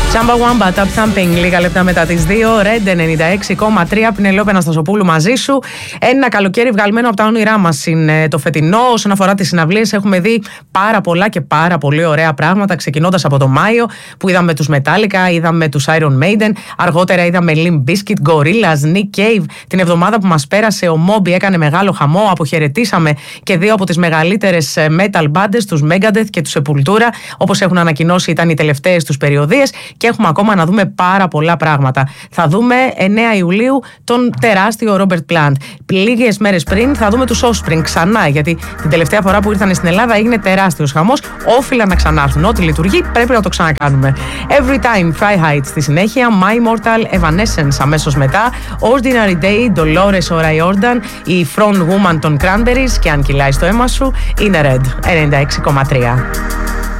Chamba Wamba, Tap Thumping, λίγα λεπτά μετά τις 2. Red 96,3. Πινελόπη Αναστασοπούλου μαζί σου. Ένα καλοκαίρι βγαλμένο από τα όνειρά μας είναι το φετινό. Όσον αφορά τις συναυλίες, έχουμε δει πάρα πολλά και πάρα πολύ ωραία πράγματα. Ξεκινώντας από το Μάιο, που είδαμε τους Metallica, είδαμε τους Iron Maiden. Αργότερα είδαμε Limp Bizkit, Gorillaz, Nick Cave. Την εβδομάδα που μας πέρασε, ο Moby έκανε μεγάλο χαμό. Αποχαιρετήσαμε και δύο από τις μεγαλύτερες metal bands, τους Megadeth και τους Sepultura. Όπως έχουν ανακοινώσει, ήταν οι τελευταίες τους περιοδίες. Και έχουμε ακόμα να δούμε πάρα πολλά πράγματα. Θα δούμε 9 Ιουλίου τον τεράστιο Robert Plant. Λίγες μέρες πριν θα δούμε τους Offspring ξανά, γιατί την τελευταία φορά που ήρθαν στην Ελλάδα έγινε τεράστιος χαμός. Όφυλαν να ξανάρθουν. Ό,τι λειτουργεί πρέπει να το ξανακάνουμε. Every Time, Fry Heights στη συνέχεια, My Immortal, Evanescence αμέσως μετά, Ordinary Day, Dolores O'Riordan, η Front Woman των Cranberries και αν κυλάει στο αίμα σου, είναι Red 96,3.